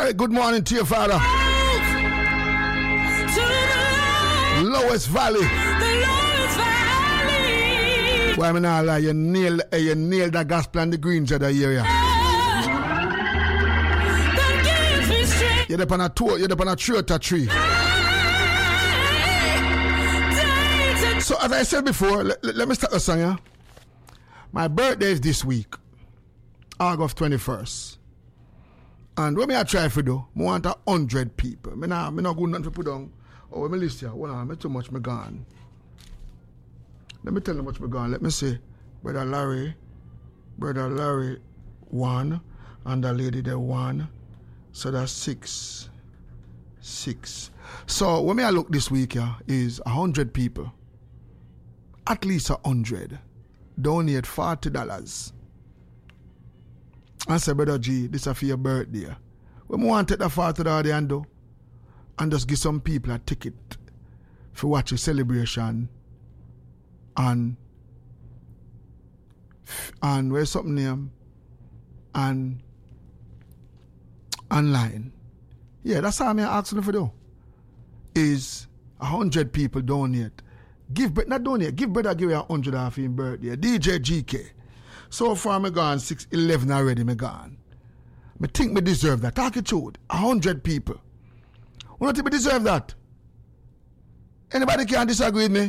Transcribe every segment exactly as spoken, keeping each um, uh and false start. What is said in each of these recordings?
Very good morning to your father. Lowest Valley. The lowest valley. Why me not lie? You nailed, uh, you nailed the gospel and the greens of the area. You're up on a tour. You're up on a tree or tree. So as I said before, let, let, let me start the song. Yeah? My birthday is this week, August twenty-first. And what me I try for do, I want a hundred people. Me nah, me not good nothing to put down. Oh, let me list here. Hold on, me too much me gone. Let me tell you how much me gone. Let me see. Brother Larry, Brother Larry, one, and the lady there one. So that's six. Six. So when me I look this week here is a hundred people. At least a hundred. Donate forty dollars. I say, Brother G, this is for your birthday. We want to take the forty dollars and do, and just give some people a ticket for watch a celebration and and where's something name and online. Yeah, that's how I'm asking for do. Is a hundred people donate. Give not donate, give brother give you a hundred off in birthday. D J G K. So far, me gone six eleven already. Me gone. Me think me deserve that. Talk it truth. A hundred people. We don't think me deserve that. Anybody can disagree with me?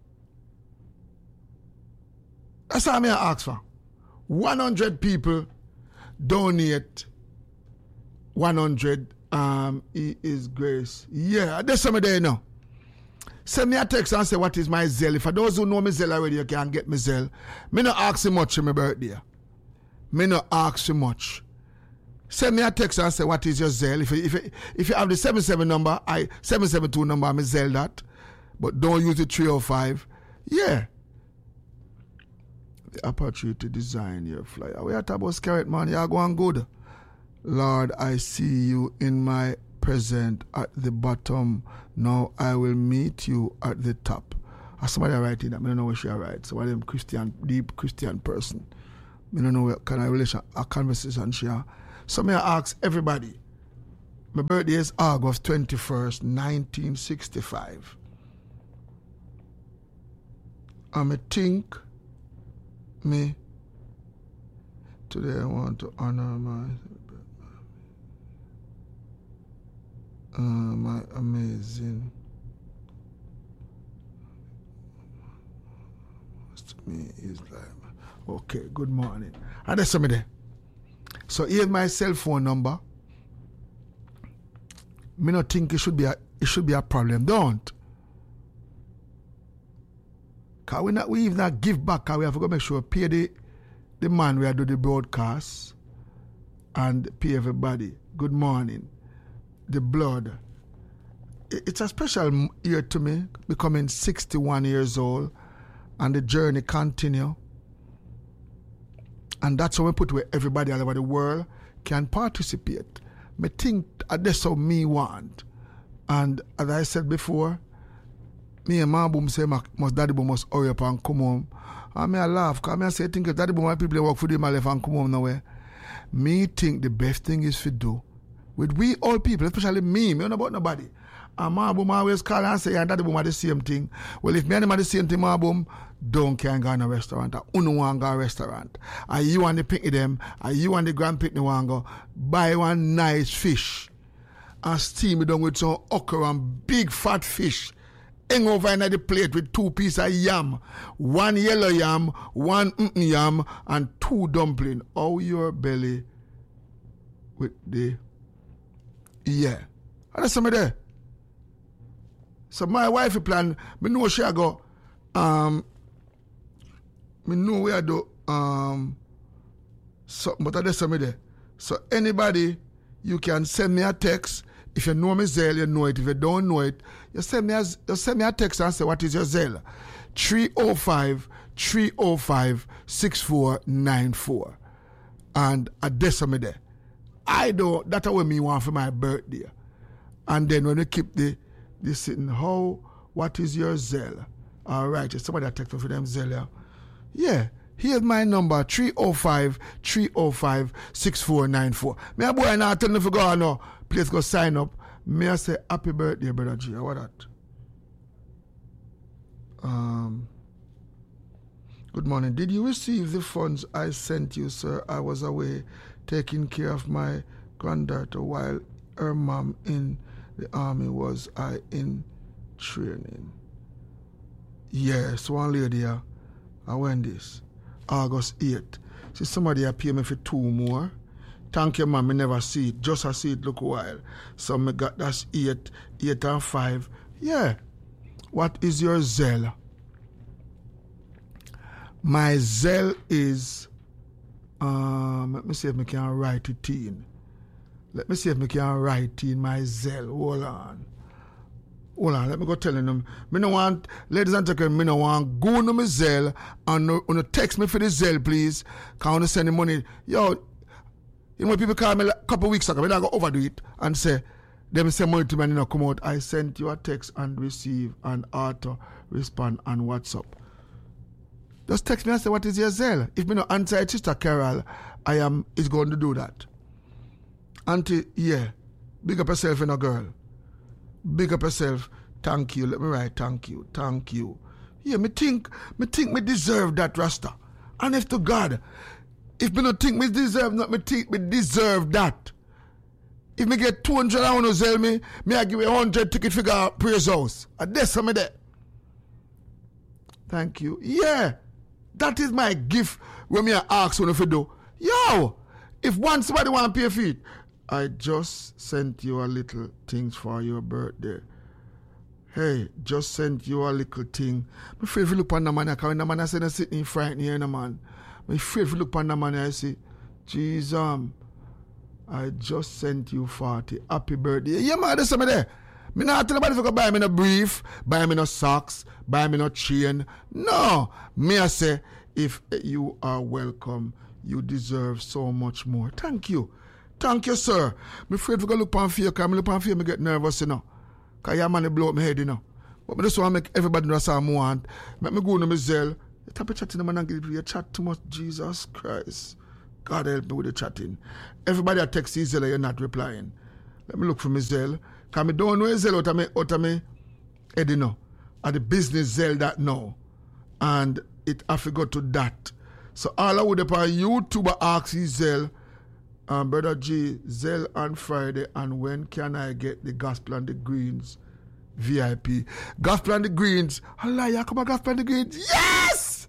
That's how me I ask for. One hundred people donate. One hundred. Um, he is grace. Yeah, there's somebody there now. Send me a text and say what is my Zelle. For those who know me Zelle already, you can get me Zelle. Me not ask you much for my birthday. Me not ask you much. Send me a text and say what is your Zelle. If you, if you, if you have the seven seven number, I seven seven two number, me Zelle that. But don't use the three oh five. Yeah. The opportunity to design your flyer. We are talking about Scarlet, man. You are going good. Lord, I see you in my present at the bottom. Now I will meet you at the top. As somebody writing that, I don't know what she writes. So, one of them Christian, deep Christian person. I don't know what kind of relation, a conversation she has. So, may I ask everybody, my birthday is August twenty-first, nineteen sixty-five. And I think me today I want to honor my Uh, my amazing to me is like okay, good morning. And that's somebody there. So here's my cell phone number. Me not think it should be a it should be a problem. Don't. Cause we not we even not give back, cause we have to go make sure pay the the man we are do the broadcast and pay everybody. Good morning. The blood. It's a special year to me, becoming sixty-one years old, and the journey continue. And that's how we put where everybody all over the world can participate. Me think that's how me want. And as I said before, me and my boom say must daddy boom must hurry up and come home. And me I laugh, because me I say think if daddy boom my people work for them and left and come home nowhere. Me think the best thing is to do with we all people, especially me, me don't know about nobody. And my boom always call and say, and daddy boom are the same thing. Well, if me and him are the same thing, my boom, don't can go in a restaurant. Or uno want go a restaurant. And you and the picnic them, and you and the grand picnic want go buy one nice fish and steam it down with some okra and big fat fish. Hang over in the plate with two pieces of yam, one yellow yam, one mm yam, and two dumpling. Oh, your belly with the yeah. And that's somebody there. So my wife plan, me know she go, um, me know where I do, um, so, but that's somebody there. So anybody, you can send me a text. If you know me Zelle, you know it. If you don't know it, you send me a, you send me a text and say, what is your Zelle? three oh five, three oh five, six four nine four. And a decimate there. I do, that's what me want for my birthday. And then when you keep the, the sitting, how, what is your Zelle? All right, somebody text me for them Zelle. Yeah, Here's my number, three oh five, three oh five, six four nine four. Me a boy now tell me if you go now, please go sign up. Me I say happy birthday, Brother G. How about that? Um, good morning. Did you receive the funds I sent you, sir? I was away taking care of my granddaughter while her mom in the army. Was I in training? Yes, one lady uh, I went this August eighth. See, somebody uh, pay me for two more. Thank you, man. I never see it. Just I see it look a while. So me got that's eight, eight and five. Yeah. What is your Zelle? My Zelle is, um, let me see if I can write it in. Let me see if I can write in my Zelle. Hold on. Hold on, let me go telling them. Me no want, ladies and gentlemen, me no want go to my Zelle and no, no text me for the Zelle, please. Can I want to send the money? Yo, you know when people call me like a couple of weeks ago, I go overdo it and say, them send money to me and you know, come out. I sent you a text and receive and auto respond on WhatsApp. Just text me and say, what is your Zelle? If me no answer it, Sister Carol, I am is going to do that. Auntie, yeah, big up yourself, you know, girl. Big up yourself. Thank you. Let me write thank you. Thank you. Yeah, me think, me think me deserve that, Rasta. Honest to God. If me not think me deserve not, me think me deserve that. If me get two hundred I want to sell me, me I give you one hundred ticket figure praise house. And that's some of that. Thank you. Yeah. That is my gift when me I ask when if you do. Yo, if one somebody want to pay for it, I just sent you a little things for your birthday. Hey, just sent you a little thing. I'm afraid if you look on the man, I come in the man, I say, I'm sitting frightened here in the man. I'm afraid if you look on the man, I say, Jesus, um, I just sent you forty. Happy birthday. Yeah, man, there's some of there. Me not tell nobody if you go buy me no brief, buy me no socks, buy me no chain. No. Me I say, if you are welcome, you deserve so much more. Thank you. Thank you, sir. I'm afraid if you go look on fear, because I look on fear, I get nervous, you know. Because your man blow up my head, you know. But I just want to make everybody know what I want. Make me go to my Zelle. You type of chatting them and give you chat too much. Jesus Christ. God help me with the chatting. Everybody that text Zelle, you're not replying. Let me look for my Zelle. Because I don't know Zelle out of me, out of me head, you know. At the business Zelle that now. And it have to go to that. So all I would upon YouTube ask Zelle, um, Brother G, Zelle on Friday, and when can I get the Gospel and the Greens V I P? Gospel and the Greens. Allah, come on, Gospel and the Greens. Yes!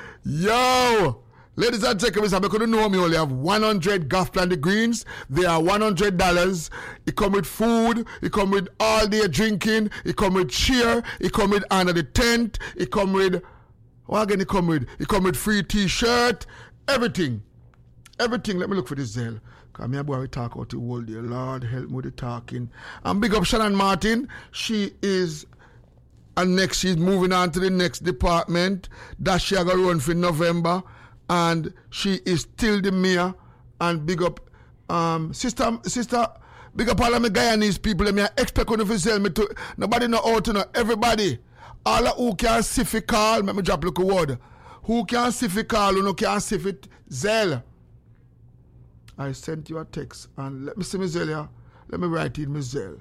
Yo! Ladies and gentlemen, I couldn't know me only have one hundred Gospel and the Greens. They are one hundred dollars. It come with food. It come with all day drinking. It come with cheer. It come with under the tent. It come with, what again it come with? It come with free t-shirt. Everything. Everything. Let me look for this Zelle. Because me and boy we talk out the whole day. Lord help me with the talking. And big up Shannon Martin. She is, and next she's moving on to the next department. That she are going to run for November. And she is still the mayor. And big up, um, sister, sister, big up all of my Guyanese people. Let me expect you to sell me to, nobody know how to know. Everybody, all of who can see fi call, let me drop look a word. Who can see fi call, who no can see fi Zelle. I sent you a text and let me see my Zelle here. Let me write in my Zelle.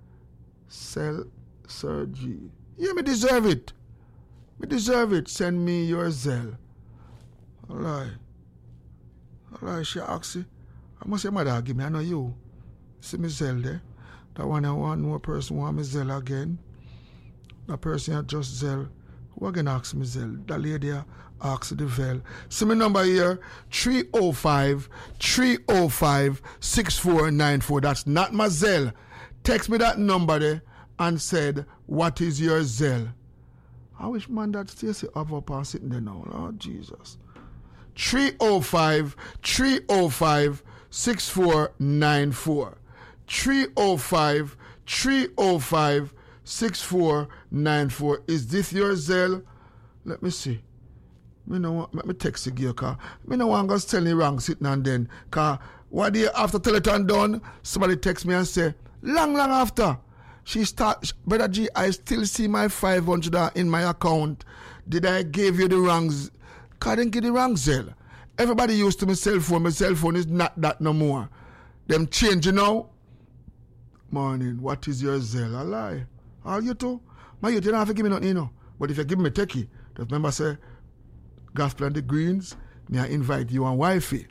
Sell Sir G. Yeah, me deserve it. Me deserve it. Send me your Zelle. Alright. Alright, she asked you. I must say, mother, give me, I know you. See me Zelle there. That one I want more person want me Zelle again. That person had just Zelle. Who again ask me Zelle? That lady asked the Zelle. See my number here, three oh five, three oh five, six four nine four. That's not my Zelle. Text me that number there and said, what is your Zelle? I wish man that Stacey up up and sitting there now. Lord Jesus. three oh five, three oh five, six four nine four. three oh five, three oh five, six four nine four. Is this your Zelle? Let me see. Me no want, let me text you, because me no want to tell you wrong sitting and then. Because one day after Teleton done, somebody text me and say, long, long after, she start, Brother G, I still see my five hundred in my account. Did I give you the wrong Cause they give the wrong Zelle. Everybody used to my cell phone. My cell phone is not that no more. Them change, you know. Morning, what is your Zelle? A lie. All you two? My youth, you don't have to give me nothing, you know. But if you give me techie, just remember say, Gospel and the Greens, may I invite you and wifey.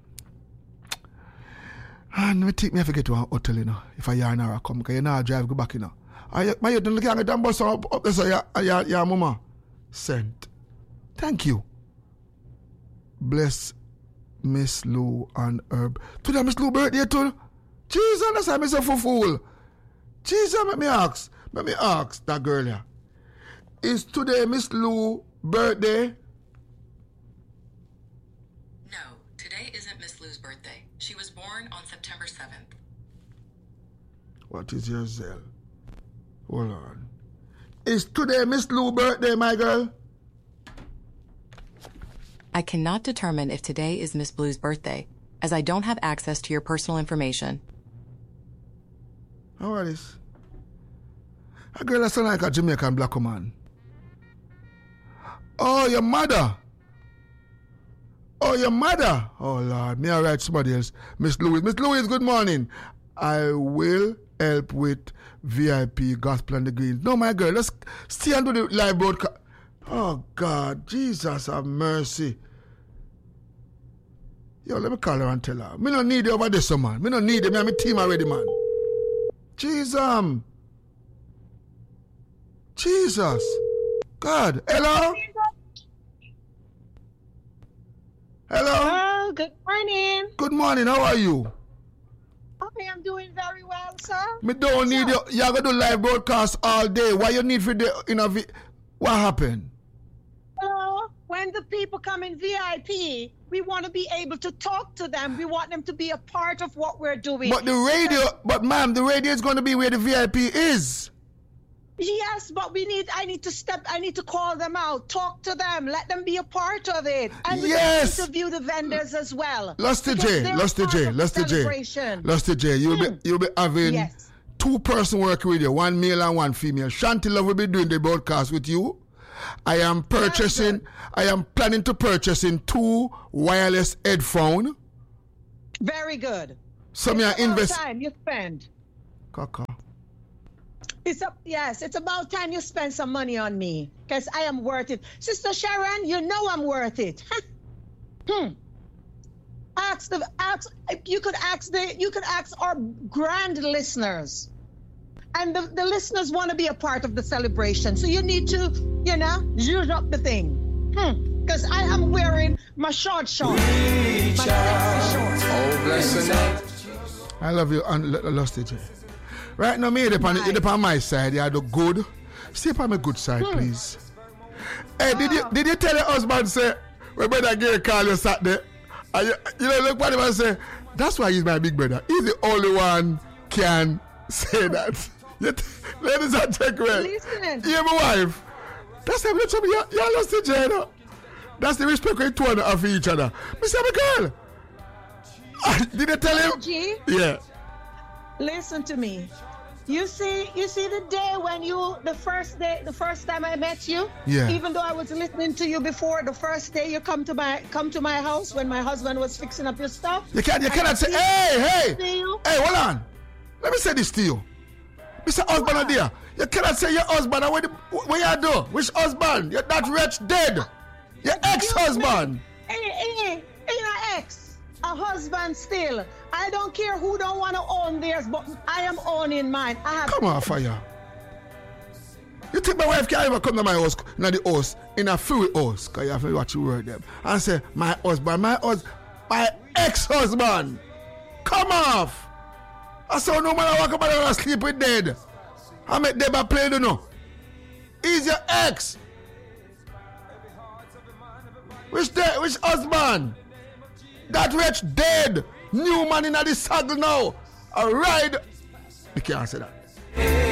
And me think me have to get to an hotel, you know, if I yarn her come, because you know I drive go back, you know. I, my youth, don't look at them bus up, up there, so yeah, yeah, yeah, mama. Sent. Thank you. Bless Miss Lou and Herb. Today Miss Lou birthday too. Jesus, that's why I'm so fool. Jesus, let me ask. Let me ask that girl here. Is today Miss Lou birthday? No, today isn't Miss Lou's birthday. She was born on September seventh. What is your Zelle? Hold on. Is today Miss Lou's birthday, my girl? I cannot determine if today is Miss Blue's birthday, as I don't have access to your personal information. How are this? A girl that sound like a Jamaican black woman. Oh, your mother. Oh, your mother. Oh, Lord. Me I write somebody else. Miss Louise. Miss Louise, good morning. I will help with V I P Gospel and the Greens. No, my girl, let's stay and do the live broadcast. Oh, God. Jesus have mercy. Yo, let me call her and tell her. Me don't need you over this, man. Me don't need you. Me have my team already, man. Jesus. Jesus. God. Hello? Hello? Oh, good morning. Good morning. How are you? I am doing very well, sir. Me don't Sir. need you. You're going to do live broadcast all day. Why you need for the, you know, vi- what happened? So, when the people come in V I P, we want to be able to talk to them. We want them to be a part of what we're doing. But the radio, but ma'am, the radio is going to be where the V I P is. Yes, but we need. I need to step. I need to call them out, talk to them, let them be a part of it, and we Yes. can interview the vendors as well. Luster because J, they're Luster part J, of the Luster J, celebration. Luster J. You'll Hmm. be you'll be having Yes. two person working with you, one male and one female. Shanty Love will be doing the broadcast with you. I am purchasing. I am planning to purchase in two wireless headphone. Very good. So me I It's about invest. time you spend. Kaka. It's up, yes, it's about time you spend some money on me, because I am worth it. Sister Sharon, you know I'm worth it. hmm. Ask the ask you could ask the you could ask our grand listeners. And the, the listeners want to be a part of the celebration. So you need to, you know, use up the thing. Hmm. Because I am wearing my short shorts. My sexy shorts. Oh, bless the name. I love you and Luster J. Right now, me you're on, you're on my side. You are the good. Stay on my good side, Hmm. please. Hey, did you did you tell your husband say we better get a call you Saturday? And you, you know, look what he was say. That's why he's my big brother. He's the only one can say that. You t- ladies and gentlemen, Listen. you're my wife. That's the you you lost the J. You know? That's the respect we two have for each other. Mister My girl. Did you tell him? G, Yeah. listen to me. You see, you see the day when you, the first day, the first time I met you. Yeah. Even though I was listening to you before, the first day you come to my come to my house when my husband was fixing up your stuff. You can't. You I cannot say, see- hey, hey, see you. hey, hold on. Let me say this to you, Mister Husband, What? dear. You cannot say your husband. And what, what you do? Which husband? You're that wretch dead. Your ex-husband. Hey, hey, hey, your ex, a husband still. I don't care who don't want to own theirs, but I am owning mine. I have. Come on, fire. You think my wife can ever come to my house, not the house, in a free house? Because you have to watch you word them. And say, my husband, my husband, my ex-husband. Come off. I saw no man I walk up and sleep with dead. I met them play, you know. He's your ex. Which dead? Which husband? That wretch dead. New man in the saddle now. A ride. You can't say that.